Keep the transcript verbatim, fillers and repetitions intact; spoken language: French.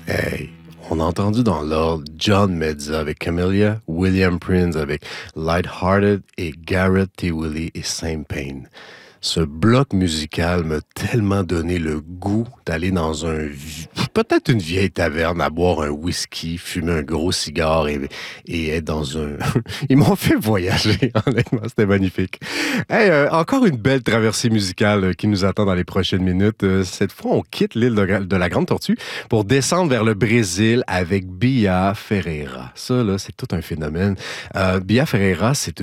Hey, on a entendu dans l'ordre John Medza avec Camellia, William Prince avec Lighthearted et Garrett T. Willie et Same Pain. Ce bloc musical m'a tellement donné le goût d'aller dans un, peut-être une vieille taverne à boire un whisky, fumer un gros cigare et, et être dans un... Ils m'ont fait voyager, honnêtement, c'était magnifique. Hey, euh, encore une belle traversée musicale euh, qui nous attend dans les prochaines minutes. Euh, cette fois, on quitte l'île de, de la Grande Tortue pour descendre vers le Brésil avec Bia Ferreira. Ça, là, c'est tout un phénomène. Euh, Bia Ferreira, c'est